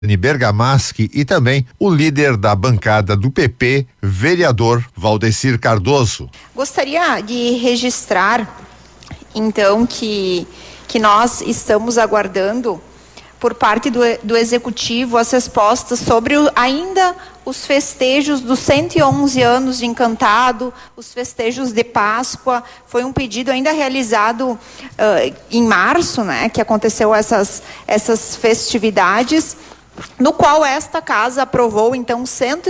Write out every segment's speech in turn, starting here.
Bergamaschi e também o líder da bancada do PP, vereador Valdecir Cardoso. Gostaria de registrar, então, que nós estamos aguardando por parte do Executivo as respostas sobre ainda os festejos dos 111 anos de Encantado, os festejos de Páscoa. Foi um pedido ainda realizado em março, né, que aconteceu essas festividades, no qual esta casa aprovou, então,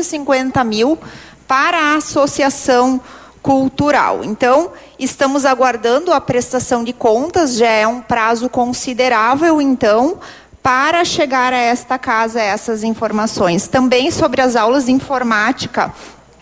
150 mil para a associação cultural. Então, estamos aguardando a prestação de contas, já é um prazo considerável, então, para chegar a esta casa essas informações. Também sobre as aulas de informática,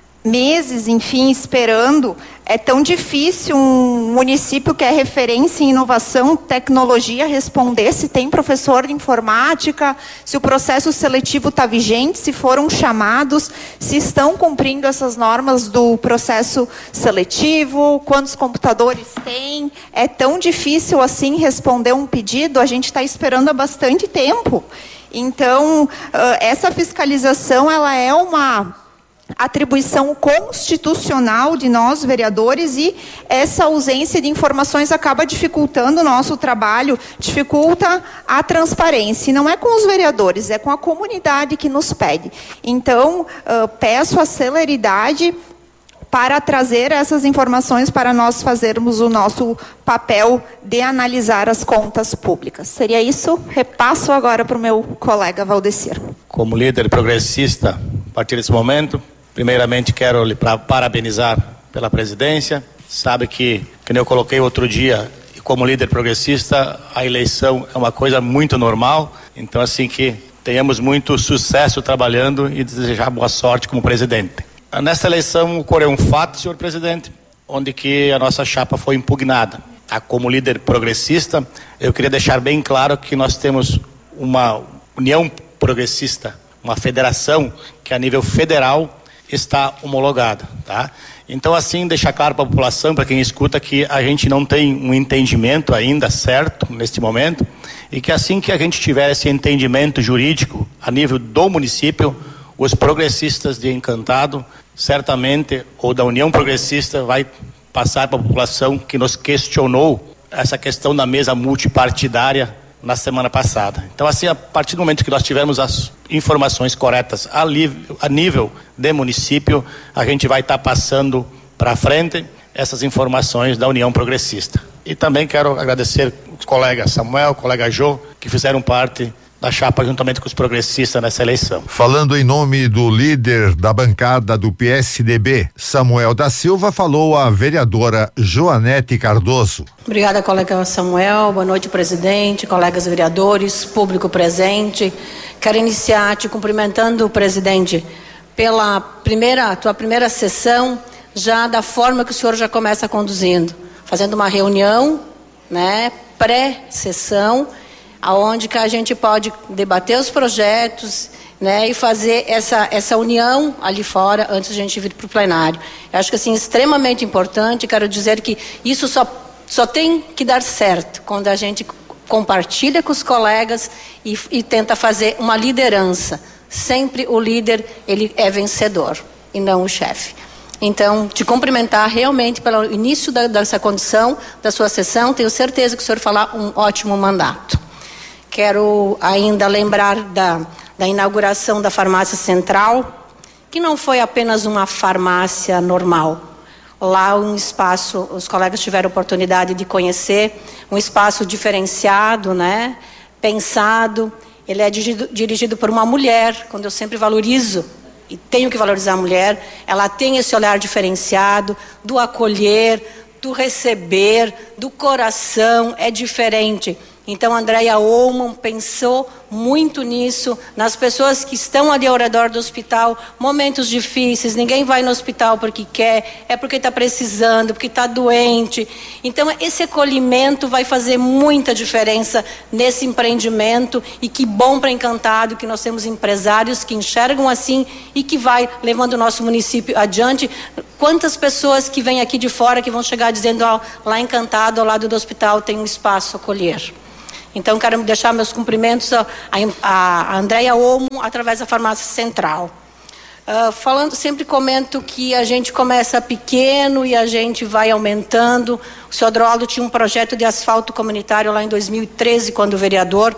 meses, enfim, esperando. É tão difícil um município que é referência em inovação, tecnologia, responder se tem professor de informática, se o processo seletivo está vigente, se foram chamados, se estão cumprindo essas normas do processo seletivo, quantos computadores tem. É tão difícil assim responder um pedido, a gente está esperando há bastante tempo. Então, essa fiscalização, ela é uma atribuição constitucional de nós, vereadores, e essa ausência de informações acaba dificultando o nosso trabalho, dificulta a transparência. E não é com os vereadores, é com a comunidade que nos pede. Então, peço a celeridade para trazer essas informações para nós fazermos o nosso papel de analisar as contas públicas. Seria isso? Repasso agora para o meu colega Valdecir. Como líder progressista, a partir desse momento, primeiramente quero lhe parabenizar pela presidência. Sabe que eu coloquei outro dia, como líder progressista, a eleição é uma coisa muito normal. Então, assim, que tenhamos muito sucesso trabalhando e desejar boa sorte como presidente. Nesta eleição ocorreu um fato, senhor presidente, onde que a nossa chapa foi impugnada. Como líder progressista, eu queria deixar bem claro que nós temos uma união progressista, uma federação que a nível federal está homologada, tá? Então, assim, deixar claro para a população, para quem escuta, que a gente não tem um entendimento ainda certo neste momento, e que assim que a gente tiver esse entendimento jurídico a nível do município, os progressistas de Encantado, certamente, ou da União Progressista, vai passar para a população que nos questionou essa questão da mesa multipartidária na semana passada. Então, assim, a partir do momento que nós tivermos as informações corretas a nível de município, a gente vai estar passando para frente essas informações da União Progressista. E também quero agradecer os colegas Samuel, colega Jô, que fizeram parte da chapa juntamente com os progressistas nessa eleição. Falando em nome do líder da bancada do PSDB, Samuel da Silva, falou a vereadora Joanete Cardoso. Obrigada, colega Samuel. Boa noite, presidente, colegas vereadores, público presente. Quero iniciar te cumprimentando, presidente, pela tua primeira sessão, já da forma que o senhor já começa conduzindo, fazendo uma reunião, né, pré-sessão, aonde que a gente pode debater os projetos, né, e fazer essa união ali fora antes de a gente vir para o plenário. Eu acho que assim, extremamente importante. Quero dizer que isso só tem que dar certo quando a gente compartilha com os colegas e tenta fazer uma liderança. Sempre o líder, ele é vencedor e não o chefe. Então, te cumprimentar realmente pelo início dessa condição da sua sessão. Tenho certeza que o senhor fará um ótimo mandato. Quero ainda lembrar da inauguração da farmácia central, que não foi apenas uma farmácia normal. Lá um espaço, os colegas tiveram oportunidade de conhecer, um espaço diferenciado, né? Pensado. Ele é dirigido por uma mulher, quando eu sempre valorizo, e tenho que valorizar a mulher, ela tem esse olhar diferenciado, do acolher, do receber, do coração, é diferente. Então, a Andréia Ullmann pensou muito nisso, nas pessoas que estão ali ao redor do hospital, momentos difíceis, ninguém vai no hospital porque quer, é porque está precisando, porque está doente. Então, esse acolhimento vai fazer muita diferença nesse empreendimento, e que bom para Encantado que nós temos empresários que enxergam assim e que vai levando o nosso município adiante. Quantas pessoas que vêm aqui de fora que vão chegar dizendo, lá Encantado, ao lado do hospital, tem um espaço a acolher. Então, quero deixar meus cumprimentos a Andréia Olmo, através da Farmácia Central. Sempre comento que a gente começa pequeno e a gente vai aumentando. O senhor Adroaldo tinha um projeto de asfalto comunitário lá em 2013, quando vereador.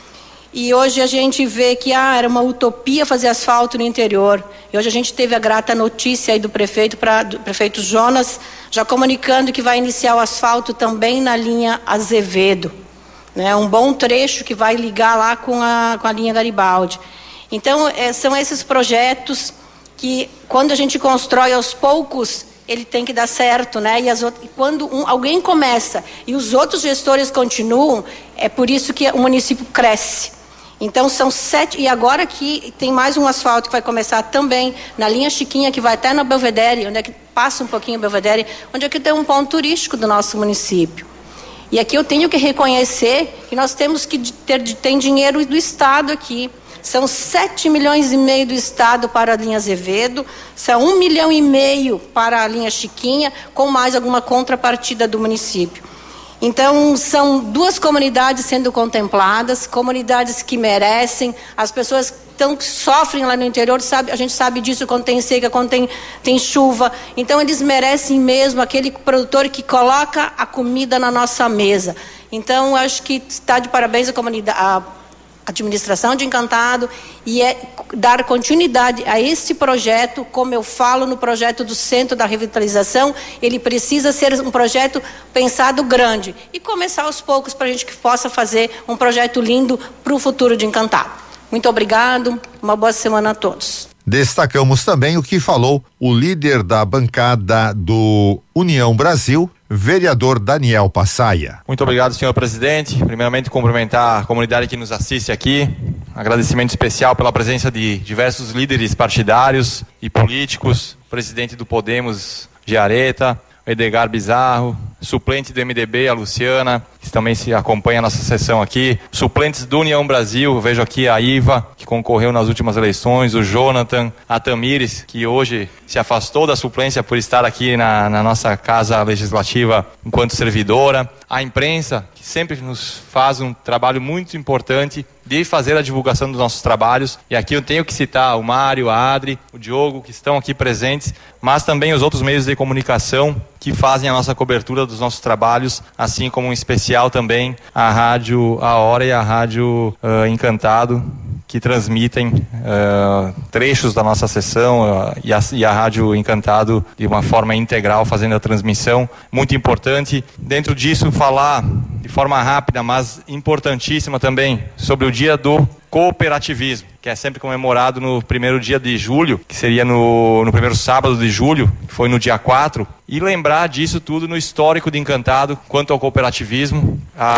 E hoje a gente vê que era uma utopia fazer asfalto no interior. E hoje a gente teve a grata notícia aí do prefeito Jonas, já comunicando que vai iniciar o asfalto também na linha Azevedo, né? Um bom trecho que vai ligar lá com a linha Garibaldi. Então, são esses projetos que, quando a gente constrói aos poucos, ele tem que dar certo, né? E quando alguém começa e os outros gestores continuam, é por isso que o município cresce. Então, são 7, e agora que tem mais um asfalto que vai começar também na linha Chiquinha, que vai até na Belvedere, onde é que passa um pouquinho a Belvedere, onde é que tem um ponto turístico do nosso município. E aqui eu tenho que reconhecer que nós temos que ter dinheiro do Estado aqui. São 7,5 milhões do Estado para a linha Azevedo, são 1,5 milhão para a linha Chiquinha, com mais alguma contrapartida do município. Então, são 2 comunidades sendo contempladas, comunidades que merecem, as pessoas que sofrem lá no interior, a gente sabe disso quando tem seca, quando tem chuva. Então, eles merecem mesmo aquele produtor que coloca a comida na nossa mesa. Então, acho que está de parabéns a comunidade, a administração de Encantado, e dar continuidade a esse projeto. Como eu falo no projeto do Centro da Revitalização, ele precisa ser um projeto pensado grande e começar aos poucos para a gente que possa fazer um projeto lindo para o futuro de Encantado. Muito obrigado, uma boa semana a todos. Destacamos também o que falou o líder da bancada do União Brasil, vereador Daniel Passaia. Muito obrigado, senhor presidente. Primeiramente, cumprimentar a comunidade que nos assiste aqui. Agradecimento especial pela presença de diversos líderes partidários e políticos. Presidente do Podemos, Giareta, Edgar Bizarro, suplente do MDB, a Luciana, que também se acompanha a nossa sessão aqui, suplentes do União Brasil, vejo aqui a Iva, que concorreu nas últimas eleições, o Jonathan, a Tamires, que hoje se afastou da suplência por estar aqui na nossa casa legislativa enquanto servidora, a imprensa, que sempre nos faz um trabalho muito importante de fazer a divulgação dos nossos trabalhos, e aqui eu tenho que citar o Mário, a Adri, o Diogo, que estão aqui presentes, mas também os outros meios de comunicação que fazem a nossa cobertura dos nossos trabalhos, assim como em especial também a Rádio A Hora e a Rádio Encantado, que transmitem trechos da nossa sessão, e a Rádio Encantado de uma forma integral, fazendo a transmissão. Muito importante. Dentro disso, falar de forma rápida, mas importantíssima também, sobre o Dia do Cooperativismo, que é sempre comemorado no primeiro dia de julho, que seria no primeiro sábado de julho, que foi no dia 4, e lembrar disso tudo no histórico de Encantado quanto ao cooperativismo.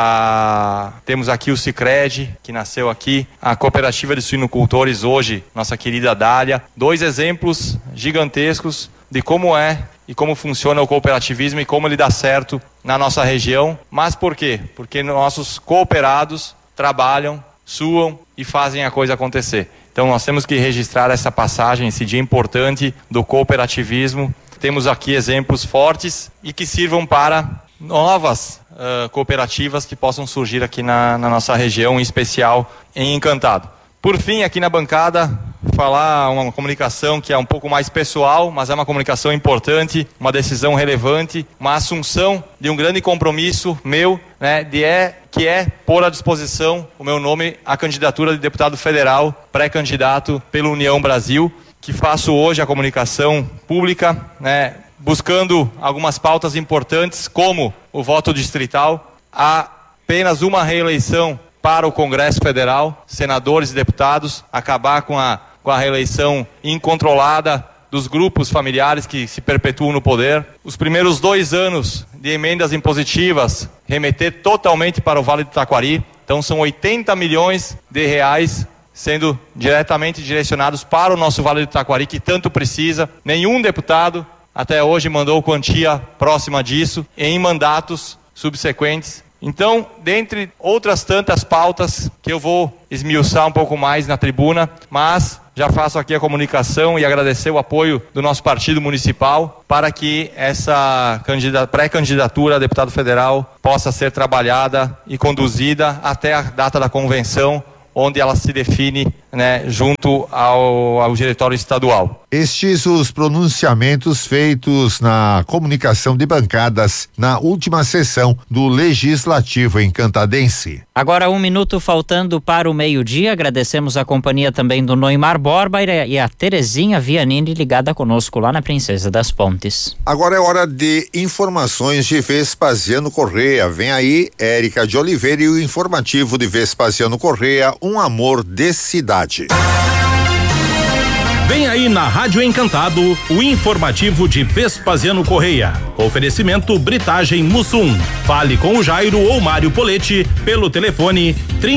Temos aqui o Sicredi, que nasceu aqui, a Cooperativa de Suinocultores, hoje, nossa querida Dália, 2 exemplos gigantescos de como é e como funciona o cooperativismo e como ele dá certo na nossa região. Mas por quê? Porque nossos cooperados trabalham, suam e fazem a coisa acontecer. Então nós temos que registrar essa passagem, esse dia importante do cooperativismo. Temos aqui exemplos fortes e que sirvam para novas cooperativas que possam surgir aqui na nossa região, em especial em Encantado. Por fim, aqui na bancada, falar uma comunicação que é um pouco mais pessoal, mas é uma comunicação importante, uma decisão relevante, uma assunção de um grande compromisso meu, né, que é pôr à disposição o meu nome à candidatura de deputado federal, pré-candidato pela União Brasil, que faço hoje a comunicação pública, né, buscando algumas pautas importantes, como o voto distrital, apenas uma reeleição para o Congresso Federal, senadores e deputados, acabar com a reeleição incontrolada dos grupos familiares que se perpetuam no poder. Os primeiros 2 anos de emendas impositivas, remeter totalmente para o Vale do Taquari. Então são 80 milhões de reais sendo diretamente direcionados para o nosso Vale do Taquari, que tanto precisa. Nenhum deputado até hoje mandou quantia próxima disso em mandatos subsequentes. Então, dentre outras tantas pautas que eu vou esmiuçar um pouco mais na tribuna, mas Já faço aqui a comunicação e agradecer o apoio do nosso partido municipal para que essa pré-candidatura a deputado federal possa ser trabalhada e conduzida até a data da convenção, onde ela se define, junto ao diretório estadual. Estes os pronunciamentos feitos na comunicação de bancadas na última sessão do Legislativo Encantadense. Agora 1 minuto faltando para o meio-dia, agradecemos a companhia também do Noimar Borba e a Terezinha Vianini ligada conosco lá na Princesa das Pontes. Agora é hora de informações de Vespasiano Correia. Vem aí Érica de Oliveira e o informativo de Vespasiano Correia, um amor de cidade. Vem aí na Rádio Encantado o informativo de Vespasiano Correia. Oferecimento Britagem Mussum. Fale com o Jairo ou Mário Poletti pelo telefone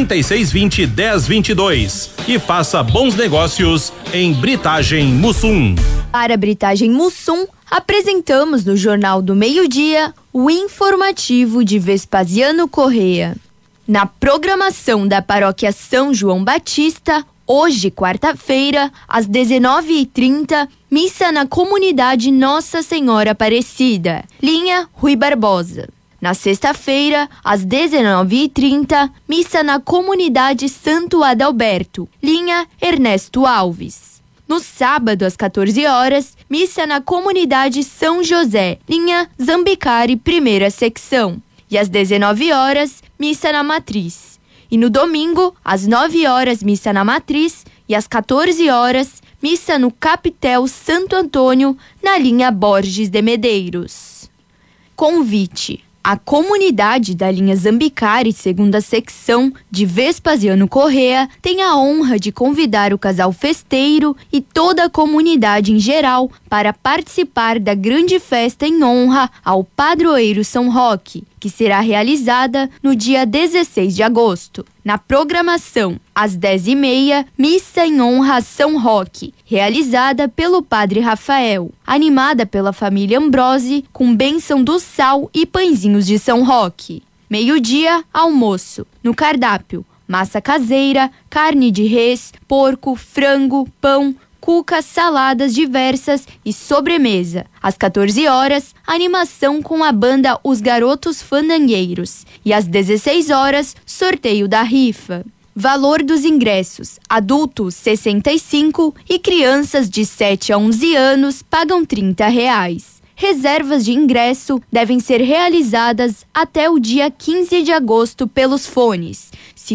3620-1022 e faça bons negócios em Britagem Mussum. Para a Britagem Mussum, apresentamos no Jornal do Meio-Dia o informativo de Vespasiano Correia. Na programação da Paróquia São João Batista, hoje, quarta-feira, às 19h30, missa na comunidade Nossa Senhora Aparecida, linha Rui Barbosa. Na sexta-feira, às 19h30, missa na comunidade Santo Adalberto, linha Ernesto Alves. No sábado, às 14 horas, missa na comunidade São José, linha Zambicari, primeira secção. E às 19 horas, missa na Matriz. E no domingo, às 9 horas, missa na Matriz, e às 14 horas, missa no Capitel Santo Antônio, na linha Borges de Medeiros. Convite. A comunidade da linha Zambicari, segunda secção, de Vespasiano Correia, tem a honra de convidar o casal festeiro e toda a comunidade em geral para participar da grande festa em honra ao padroeiro São Roque, que será realizada no dia 16 de agosto. Na programação, às 10h30, missa em honra a São Roque, realizada pelo Padre Rafael, animada pela família Ambrosi, com bênção do sal e pãezinhos de São Roque. Meio-dia, almoço. No cardápio, massa caseira, carne de res, porco, frango, pão, cucas, saladas diversas e sobremesa. Às 14 horas, animação com a banda Os Garotos Fandangueiros. E às 16 horas, sorteio da rifa. Valor dos ingressos: adultos 65 e crianças de 7 a 11 anos pagam R$30. Reservas de ingresso devem ser realizadas até o dia 15 de agosto pelos fones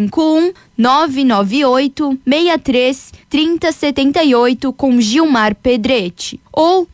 51-998-63-3078 com Gilmar Pedretti ou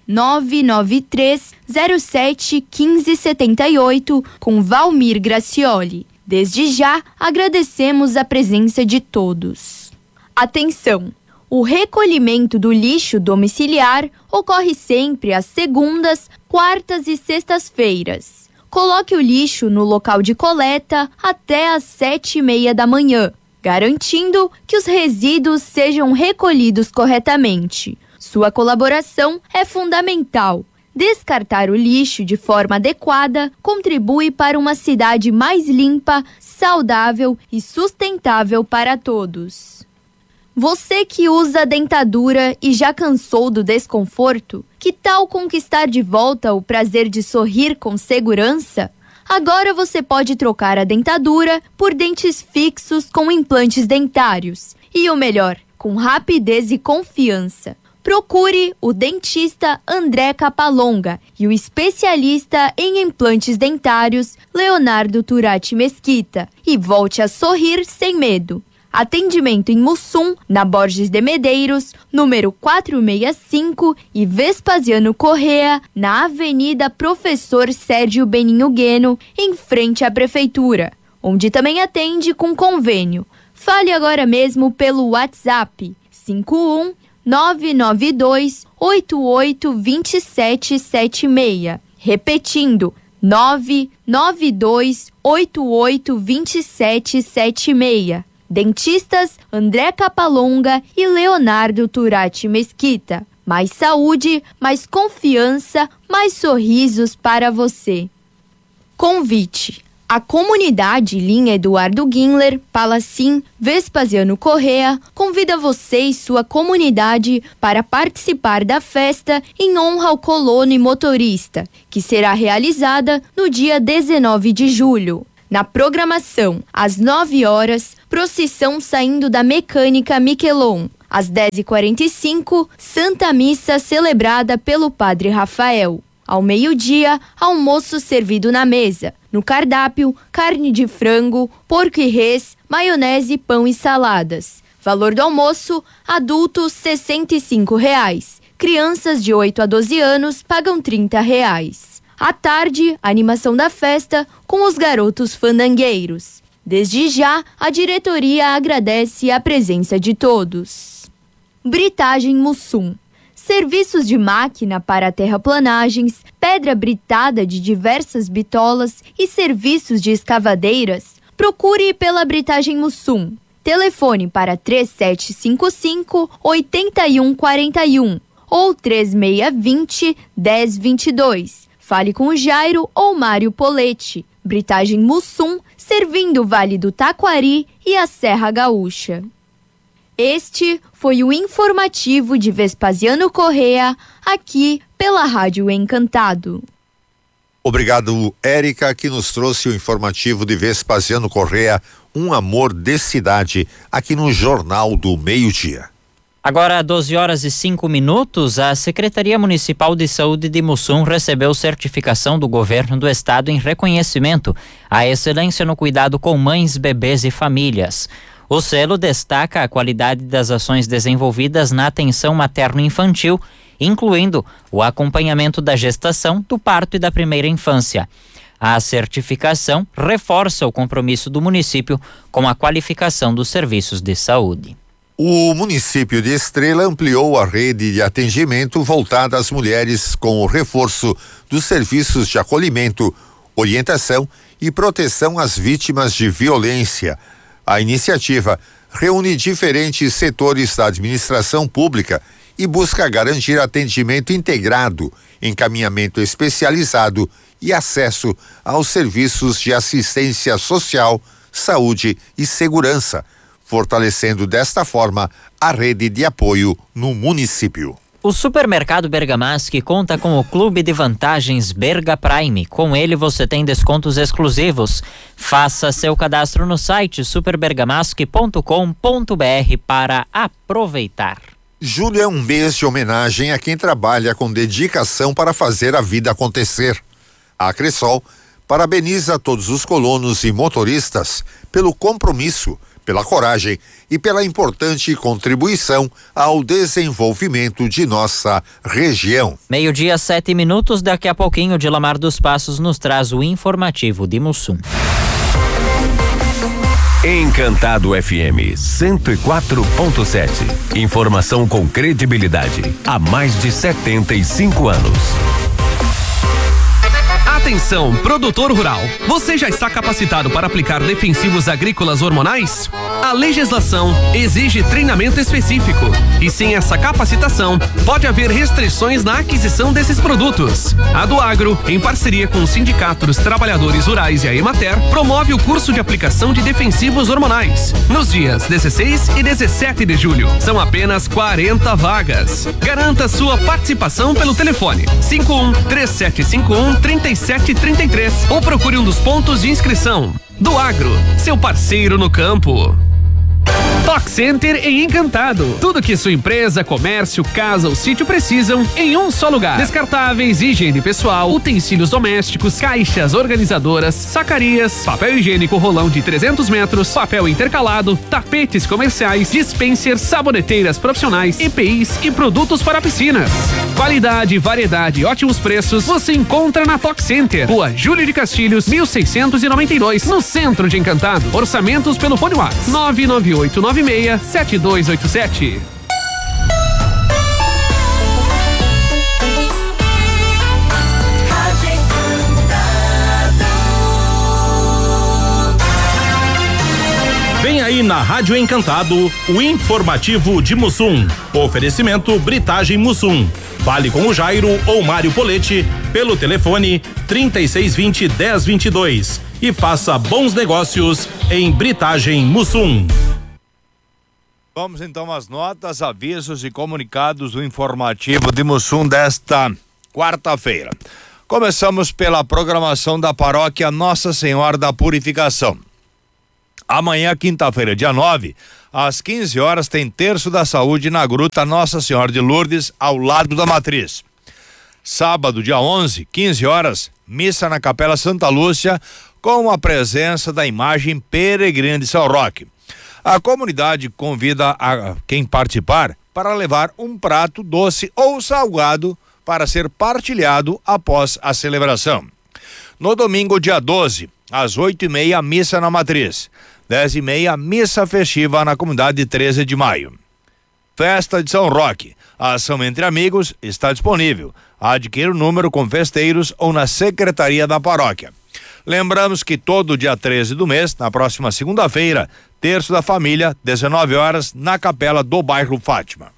993-07-1578 com Valmir Gracioli. Desde já, agradecemos a presença de todos. Atenção! O recolhimento do lixo domiciliar ocorre sempre às segundas, quartas e sextas-feiras. Coloque o lixo no local de coleta até às 7h30 da manhã, garantindo que os resíduos sejam recolhidos corretamente. Sua colaboração é fundamental. Descartar o lixo de forma adequada contribui para uma cidade mais limpa, saudável e sustentável para todos. Você que usa dentadura e já cansou do desconforto, que tal conquistar de volta o prazer de sorrir com segurança? Agora você pode trocar a dentadura por dentes fixos com implantes dentários. E o melhor, com rapidez e confiança. Procure o dentista André Capalonga e o especialista em implantes dentários Leonardo Turati Mesquita e volte a sorrir sem medo. Atendimento em Mussum, na Borges de Medeiros, número 465 e Vespasiano Correia, na Avenida Professor Sérgio Beninho Gueno, em frente à Prefeitura, onde também atende com convênio. Fale agora mesmo pelo WhatsApp 51992882776. Repetindo, 992882776. Dentistas André Capalonga e Leonardo Turati Mesquita. Mais saúde, mais confiança, mais sorrisos para você. Convite. A comunidade Linha Eduardo Guinler, Palacim, Vespasiano Correa convida você e sua comunidade para participar da festa em honra ao colono e motorista, que será realizada no dia 19 de julho. Na programação, às 9 horas, procissão saindo da Mecânica Miquelon. Às 10h45, Santa Missa celebrada pelo Padre Rafael. Ao meio-dia, almoço servido na mesa. No cardápio, carne de frango, porco e res, maionese, pão e saladas. Valor do almoço, adultos R$ 65. Crianças de 8 a 12 anos pagam R$ 30. À tarde, a animação da festa com os garotos fandangueiros. Desde já, a diretoria agradece a presença de todos. Britagem Mussum. Serviços de máquina para terraplanagens, pedra britada de diversas bitolas e serviços de escavadeiras, procure pela Britagem Mussum. Telefone para 3755-8141 ou 3620-1022. Fale com o Jairo ou Mário Poletti. Britagem Mussum, servindo o Vale do Taquari e a Serra Gaúcha. Este foi o informativo de Vespasiano Correa, aqui pela Rádio Encantado. Obrigado, Érica, que nos trouxe o informativo de Vespasiano Correa, um amor de cidade, aqui no Jornal do Meio-Dia. Agora, 12h05, a Secretaria Municipal de Saúde de Mussum recebeu certificação do Governo do Estado em reconhecimento à excelência no cuidado com mães, bebês e famílias. O selo destaca a qualidade das ações desenvolvidas na atenção materno-infantil, incluindo o acompanhamento da gestação, do parto e da primeira infância. A certificação reforça o compromisso do município com a qualificação dos serviços de saúde. O município de Estrela ampliou a rede de atendimento voltada às mulheres com o reforço dos serviços de acolhimento, orientação e proteção às vítimas de violência. A iniciativa reúne diferentes setores da administração pública e busca garantir atendimento integrado, encaminhamento especializado e acesso aos serviços de assistência social, saúde e segurança, fortalecendo desta forma a rede de apoio no município. O supermercado Bergamaschi conta com o Clube de Vantagens Berga Prime. Com ele você tem descontos exclusivos. Faça seu cadastro no site superbergamaschi.com.br para aproveitar. Julho é um mês de homenagem a quem trabalha com dedicação para fazer a vida acontecer. A Cressol parabeniza todos os colonos e motoristas pelo compromisso, pela coragem e pela importante contribuição ao desenvolvimento de nossa região. 12h07, daqui a pouquinho Dilamar dos Passos nos traz o informativo de Mussum. Encantado FM 104.7. Informação com credibilidade há mais de 75 anos. Atenção, produtor rural. Você já está capacitado para aplicar defensivos agrícolas hormonais? A legislação exige treinamento específico e sem essa capacitação pode haver restrições na aquisição desses produtos. A do Agro, em parceria com o Sindicato dos Trabalhadores Rurais e a Emater, promove o curso de aplicação de defensivos hormonais nos dias 16 e 17 de julho. São apenas 40 vagas. Garanta sua participação pelo telefone 51-3751-3733 ou procure um dos pontos de inscrição. Do Agro, seu parceiro no campo. Tox Center em Encantado. Tudo que sua empresa, comércio, casa ou sítio precisam em um só lugar. Descartáveis, higiene pessoal, utensílios domésticos, caixas organizadoras, sacarias, papel higiênico rolão de 300 metros, papel intercalado, tapetes comerciais, dispensers, saboneteiras profissionais, EPIs e produtos para piscinas. Qualidade, variedade e ótimos preços você encontra na Tox Center. Rua Júlio de Castilhos, 1692, no centro de Encantado. Orçamentos pelo fone WhatsApp 99896-7287. Vem aí na Rádio Encantado, o informativo de Mussum. Oferecimento Britagem Mussum. Fale com o Jairo ou Mário Polete pelo telefone 3620-1022 e faça bons negócios em Britagem Mussum. Vamos então às notas, avisos e comunicados do informativo de Mussum desta quarta-feira. Começamos pela programação da paróquia Nossa Senhora da Purificação. Amanhã, quinta-feira, dia 9, às 15 horas, tem Terço da Saúde na Gruta Nossa Senhora de Lourdes, ao lado da Matriz. Sábado, dia 11, 15 horas, missa na Capela Santa Lúcia, com a presença da imagem peregrina de São Roque. A comunidade convida a quem participar para levar um prato doce ou salgado para ser partilhado após a celebração. No domingo, dia 12, às 8h30, missa na Matriz. 10h30, missa festiva na comunidade 13 de maio. Festa de São Roque. A ação entre amigos está disponível. Adquira o número com festeiros ou na secretaria da paróquia. Lembramos que todo dia 13 do mês, na próxima segunda-feira, Terço da Família, 19 horas, na capela do bairro Fátima.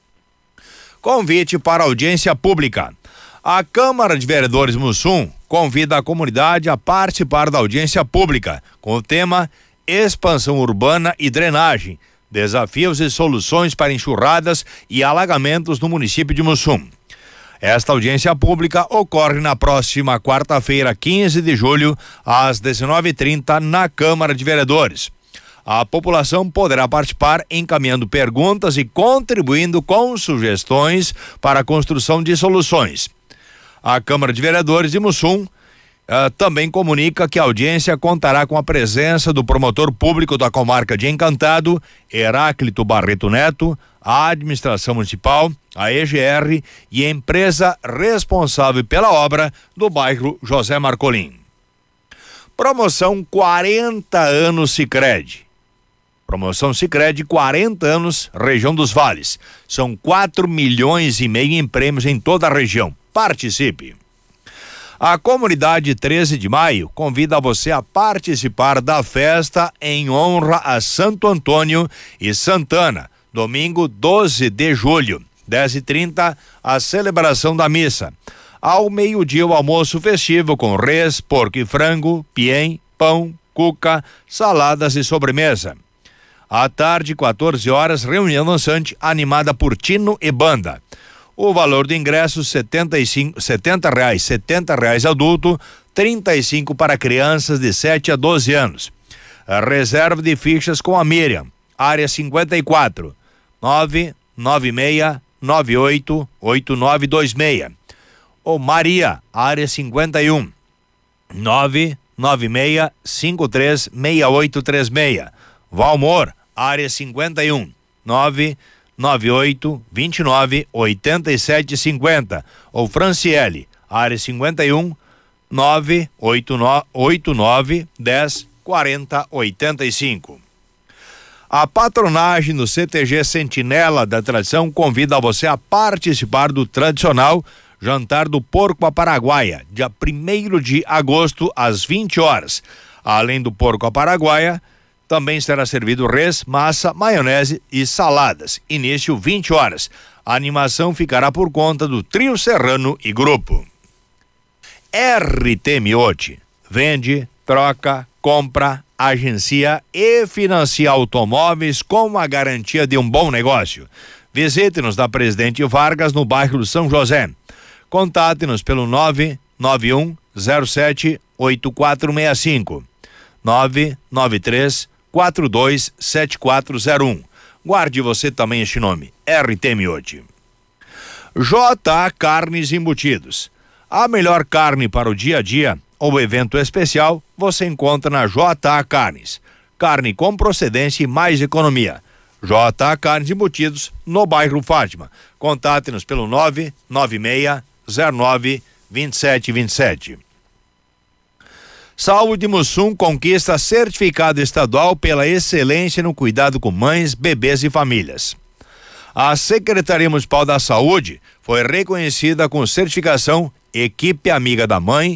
Convite para audiência pública. A Câmara de Vereadores Mussum convida a comunidade a participar da audiência pública com o tema Expansão Urbana e Drenagem, desafios e soluções para enxurradas e alagamentos no município de Mussum. Esta audiência pública ocorre na próxima quarta-feira, 15 de julho, às 19h30, na Câmara de Vereadores. A população poderá participar encaminhando perguntas e contribuindo com sugestões para a construção de soluções. A Câmara de Vereadores de Mussum também comunica que a audiência contará com a presença do promotor público da comarca de Encantado, Heráclito Barreto Neto, a administração municipal, a EGR e a empresa responsável pela obra do bairro José Marcolim. Promoção 40 anos Sicredi. Promoção Sicredi 40 anos, região dos Vales. São 4,5 milhões em prêmios em toda a região. Participe! A comunidade 13 de maio convida você a participar da festa em honra a Santo Antônio e Santana, domingo 12 de julho, 10h30, a celebração da missa. Ao meio-dia, o almoço festivo com res, porco e frango, piem, pão, cuca, saladas e sobremesa. À tarde, 14 horas, reunião dançante animada por Tino e Banda. O valor do ingresso R$70 adulto, 35 para crianças de 7 a 12 anos. A reserva de fichas com a Miriam, área 54, 996988926. Ou Maria, área 51, 996536836. Valmor, área 51, 998298750. Ou Franciele, área 51, 989104085. A patronagem do CTG Sentinela da Tradição convida você a participar do tradicional Jantar do Porco à Paraguaia, dia 1º de agosto, às 20 horas. Além do porco à Paraguaia, também será servido res, massa, maionese e saladas. Início 20 horas. A animação ficará por conta do Trio Serrano e Grupo. RT Miotti. Vende, troca, compra, agencia e financia automóveis com a garantia de um bom negócio. Visite-nos na Presidente Vargas, no bairro São José. Contate-nos pelo 991078465, 993427401. Guarde você também este nome, RT Miotti. JA Carnes Embutidos. A melhor carne para o dia a dia ou evento especial você encontra na JA Carnes. Carne com procedência e mais economia. JA Carnes Embutidos, no bairro Fátima. Contate-nos pelo 996092727. Saúde Mussum conquista certificado estadual pela excelência no cuidado com mães, bebês e famílias. A Secretaria Municipal da Saúde foi reconhecida com certificação Equipe Amiga da Mãe,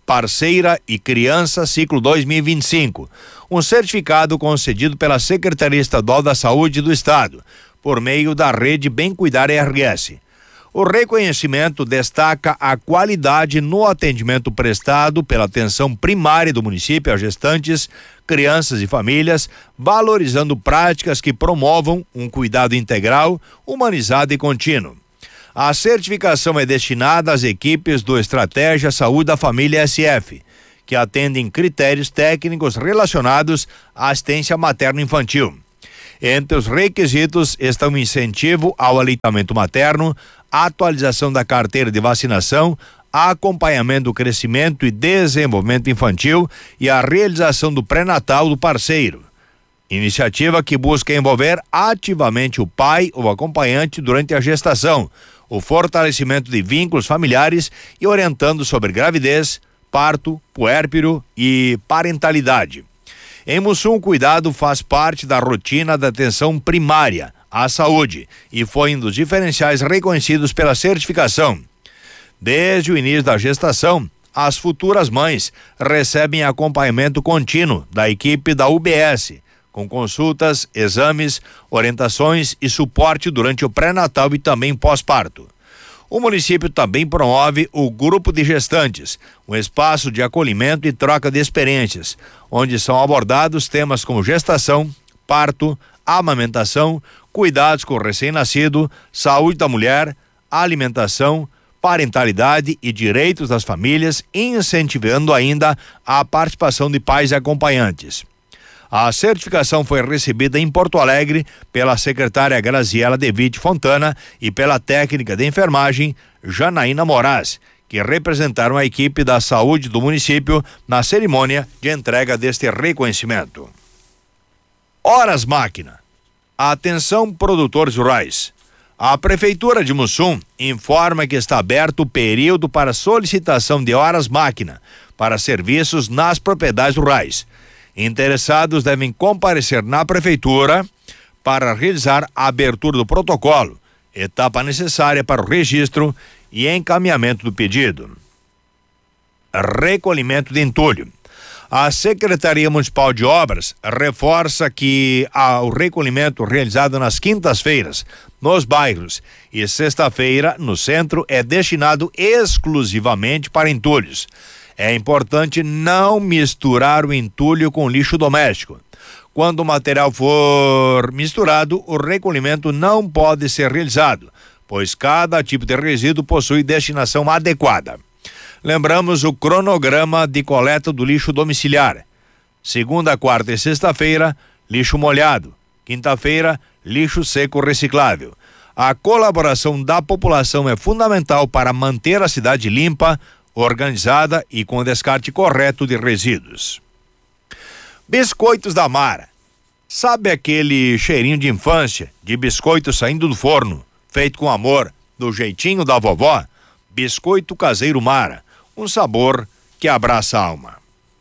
Parceira e Criança Ciclo 2025, um certificado concedido pela Secretaria Estadual da Saúde do Estado, por meio da rede Bem Cuidar RS. O reconhecimento destaca a qualidade no atendimento prestado pela atenção primária do município a gestantes, crianças e famílias, valorizando práticas que promovam um cuidado integral, humanizado e contínuo. A certificação é destinada às equipes do Estratégia Saúde da Família SF, que atendem critérios técnicos relacionados à assistência materno-infantil. Entre os requisitos estão o incentivo ao aleitamento materno, a atualização da carteira de vacinação, acompanhamento do crescimento e desenvolvimento infantil e a realização do pré-natal do parceiro. Iniciativa que busca envolver ativamente o pai ou acompanhante durante a gestação, o fortalecimento de vínculos familiares e orientando sobre gravidez, parto, puérpero e parentalidade. Em Mussum, o cuidado faz parte da rotina da atenção primária à saúde e foi um dos diferenciais reconhecidos pela certificação. Desde o início da gestação, as futuras mães recebem acompanhamento contínuo da equipe da UBS, com consultas, exames, orientações e suporte durante o pré-natal e também pós-parto. O município também promove o Grupo de Gestantes, um espaço de acolhimento e troca de experiências, onde são abordados temas como gestação, parto, amamentação, cuidados com o recém-nascido, saúde da mulher, alimentação, parentalidade e direitos das famílias, incentivando ainda a participação de pais e acompanhantes. A certificação foi recebida em Porto Alegre pela secretária Graziela De Witt Fontana e pela técnica de enfermagem Janaína Moraes, que representaram a equipe da saúde do município na cerimônia de entrega deste reconhecimento. Horas Máquina. Atenção, produtores rurais. A Prefeitura de Mussum informa que está aberto o período para solicitação de horas máquina para serviços nas propriedades rurais. Interessados devem comparecer na Prefeitura para realizar a abertura do protocolo, etapa necessária para o registro e encaminhamento do pedido. Recolhimento de entulho. A Secretaria Municipal de Obras reforça que o recolhimento realizado nas quintas-feiras nos bairros e sexta-feira no centro é destinado exclusivamente para entulhos. É importante não misturar o entulho com lixo doméstico. Quando o material for misturado, o recolhimento não pode ser realizado, pois cada tipo de resíduo possui destinação adequada. Lembramos o cronograma de coleta do lixo domiciliar. Segunda, quarta e sexta-feira, lixo molhado. Quinta-feira, lixo seco reciclável. A colaboração da população é fundamental para manter a cidade limpa, organizada e com descarte correto de resíduos. Biscoitos da Mara. Sabe aquele cheirinho de infância, de biscoito saindo do forno, feito com amor, do jeitinho da vovó? Biscoito caseiro Mara, um sabor que abraça a alma.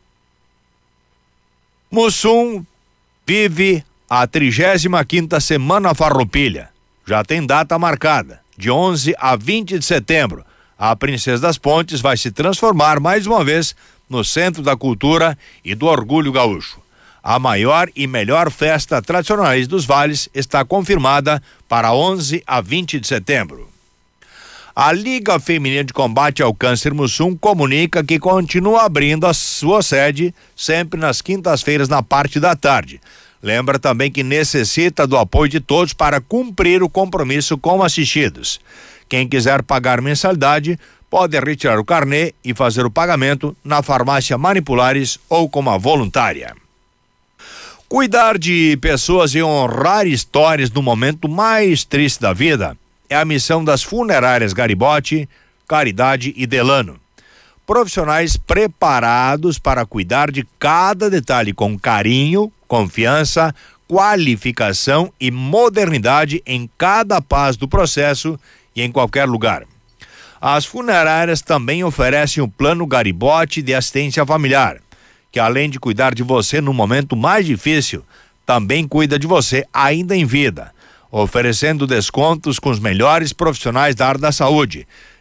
Mussum vive a 35ª Semana Farroupilha. Já tem data marcada, de 11 a 20 de setembro. A Princesa das Pontes vai se transformar mais uma vez no centro da cultura e do orgulho gaúcho. A maior e melhor festa tradicionais dos vales está confirmada para 11 a 20 de setembro. A Liga Feminina de Combate ao Câncer Mussum comunica que continua abrindo a sua sede sempre nas quintas-feiras na parte da tarde. Lembra também que necessita do apoio de todos para cumprir o compromisso com assistidos. Quem quiser pagar mensalidade pode retirar o carnê e fazer o pagamento na farmácia Manipulares ou como a voluntária. Cuidar de pessoas e honrar histórias no momento mais triste da vida é a missão das funerárias Garibotti, Caridade e Delano. Profissionais preparados para cuidar de cada detalhe com carinho, confiança, qualificação e modernidade em cada passo do processo e em qualquer lugar. As funerárias também oferecem o Plano Garibotti de Assistência Familiar, que além de cuidar de você no momento mais difícil, também cuida de você ainda em vida, oferecendo descontos com os melhores profissionais da área da saúde,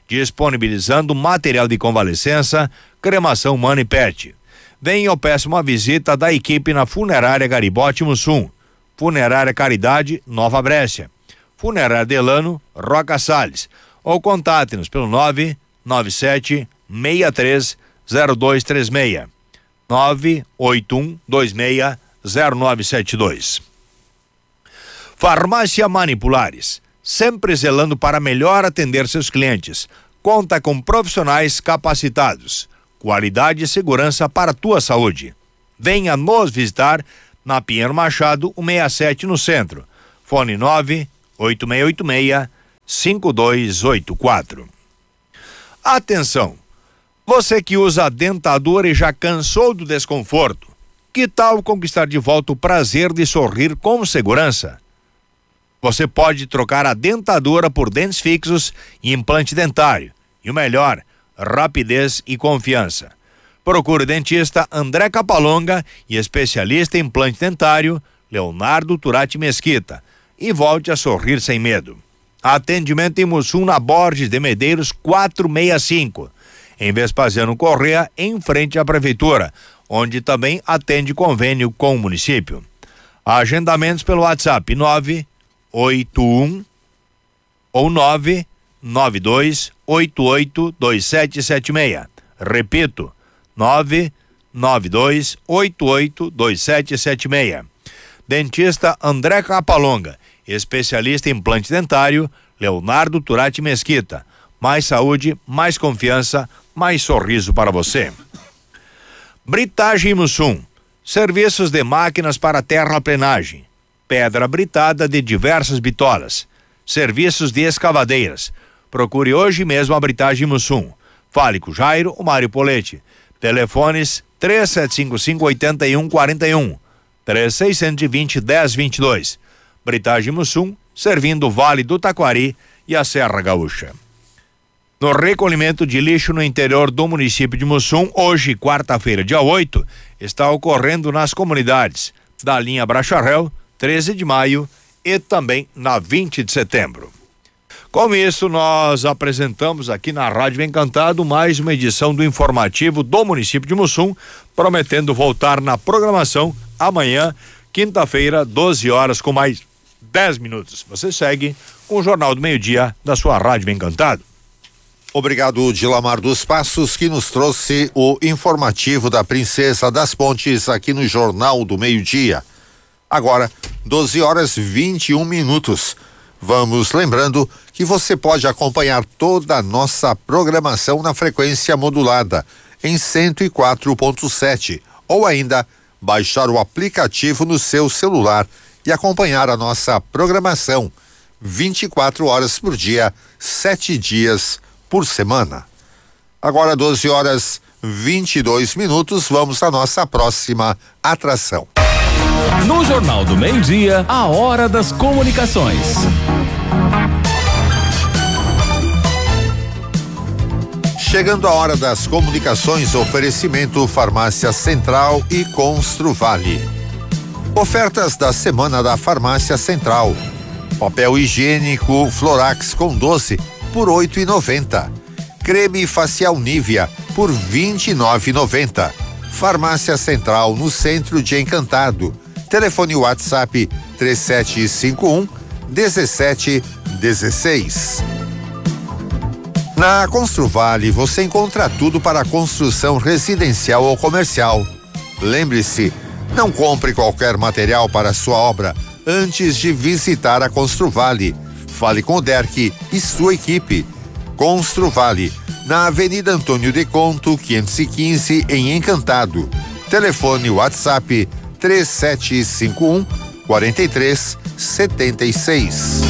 disponibilizando material de convalescença, cremação humana e pet. Venha ou peça uma visita da equipe na Funerária Garibote Mussum, Funerária Caridade Nova Brécia, Funerária Delano Roca Salles, ou contate-nos pelo 997 63 0236 981 26 0972. Farmácia Manipulares, sempre zelando para melhor atender seus clientes. Conta com profissionais capacitados. Qualidade e segurança para a tua saúde. Venha nos visitar na Pinheiro Machado, 167 no centro. Fone 98686-5284. Atenção! Você que usa a dentadura e já cansou do desconforto, que tal conquistar de volta o prazer de sorrir com segurança? Você pode trocar a dentadura por dentes fixos e implante dentário. E o melhor, rapidez e confiança. Procure o dentista André Capalonga e especialista em implante dentário Leonardo Turati Mesquita e volte a sorrir sem medo. Atendimento em Mussum, na Borges de Medeiros 465, em Vespasiano Corrêa, em frente à prefeitura, onde também atende convênio com o município. Agendamentos pelo WhatsApp 981 ou 992882776. Repito, 992882776. Dentista André Capalonga, especialista em implante dentário Leonardo Turati Mesquita. Mais saúde, mais confiança, mais sorriso para você. Britagem Mussum, serviços de máquinas para terraplenagem, pedra britada de diversas bitolas, serviços de escavadeiras. Procure hoje mesmo a Britagem Mussum. Fale com Jairo ou Mário Poletti. Telefones 3755-8141, 3620-1022. Britagem Mussum, servindo o Vale do Taquari e a Serra Gaúcha. No recolhimento de lixo no interior do município de Mussum, hoje, quarta-feira, dia 8, está ocorrendo nas comunidades da linha Bracharel, 13 de maio e também na 20 de setembro. Com isso, nós apresentamos aqui na Rádio Encantado mais uma edição do informativo do município de Mussum, prometendo voltar na programação amanhã, quinta-feira, 12 horas, com mais 10 minutos. Você segue com o Jornal do Meio-Dia da sua Rádio Encantado. Obrigado, Dilamar dos Passos, que nos trouxe o informativo da Princesa das Pontes aqui no Jornal do Meio-Dia. Agora, 12 horas 21 minutos. Vamos lembrando que você pode acompanhar toda a nossa programação na frequência modulada em 104.7 ou ainda baixar o aplicativo no seu celular e acompanhar a nossa programação 24 horas por dia, 7 dias por semana. Agora 12 horas 22 minutos, vamos à nossa próxima atração. No Jornal do Meio-Dia, a hora das comunicações. Chegando a hora das comunicações, oferecimento Farmácia Central e Construvale. Ofertas da semana da Farmácia Central. Papel higiênico Florax com 12 por R$8,90. Creme facial Nivea por R$29,90. Farmácia Central no centro de Encantado. Telefone WhatsApp 3751-1716. Na Construvale você encontra tudo para construção residencial ou comercial. Lembre-se, não compre qualquer material para sua obra antes de visitar a Construvale. Fale com o Derck e sua equipe. Construvale, na Avenida Antônio de Conto, 515, em Encantado. Telefone WhatsApp 3751-4376.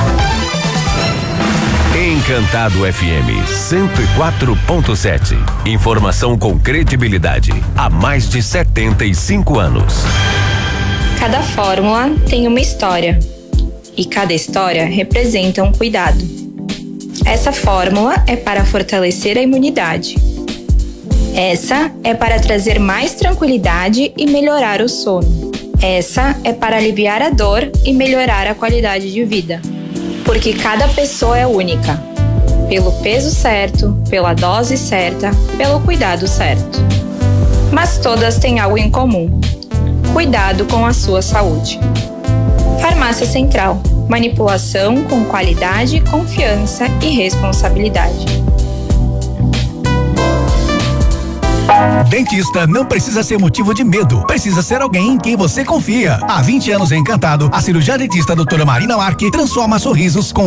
Encantado FM 104.7. Informação com credibilidade há mais de 75 anos. Cada fórmula tem uma história e cada história representa um cuidado. Essa fórmula é para fortalecer a imunidade. Essa é para trazer mais tranquilidade e melhorar o sono. Essa é para aliviar a dor e melhorar a qualidade de vida. Porque cada pessoa é única. pelo peso certo, pela dose certa, pelo cuidado certo. Mas todas têm algo em comum: cuidado com a sua saúde. Farmácia Central. Manipulação com qualidade, confiança e responsabilidade. Dentista não precisa ser motivo de medo, precisa ser alguém em quem você confia. Há 20 anos em Encantado, a cirurgiã dentista doutora Marina Marque transforma sorrisos com